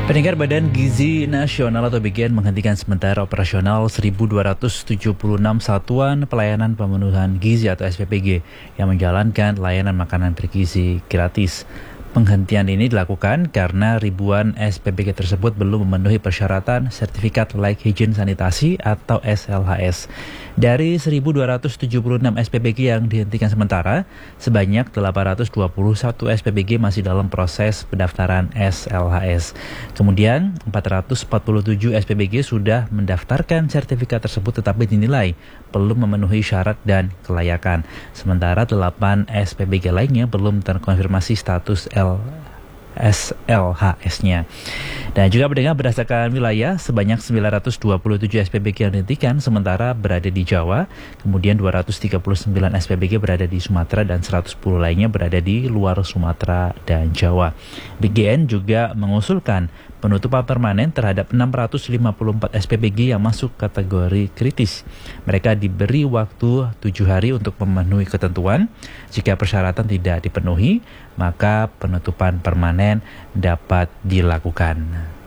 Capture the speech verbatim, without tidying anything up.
Pendengar Badan Gizi Nasional atau B G N menghentikan sementara operasional seribu dua ratus tujuh puluh enam satuan pelayanan pemenuhan gizi atau S P P G yang menjalankan layanan makanan bergizi gratis. Penghentian ini dilakukan karena ribuan S P P G tersebut belum memenuhi persyaratan Sertifikat Layak Higien Sanitasi atau S L H S. Dari seribu dua ratus tujuh puluh enam S P P G yang dihentikan sementara, sebanyak delapan ratus dua puluh satu S P P G masih dalam proses pendaftaran S L H S. Kemudian, empat ratus empat puluh tujuh S P P G sudah mendaftarkan sertifikat tersebut tetapi dinilai belum memenuhi syarat dan kelayakan. Sementara delapan S P P G lainnya belum terkonfirmasi status S L H S-nya. Dan juga pendengar berdasarkan wilayah, sebanyak sembilan ratus dua puluh tujuh S P P G yang dihentikan sementara berada di Jawa, kemudian dua ratus tiga puluh sembilan S P P G berada di Sumatera dan seratus sepuluh lainnya berada di luar Sumatera dan Jawa. B G N juga mengusulkan penutupan permanen terhadap enam ratus lima puluh empat S P P G yang masuk kategori kritis. Mereka diberi waktu tujuh hari untuk memenuhi ketentuan. Jika persyaratan tidak dipenuhi, maka penutupan permanen dapat dilakukan.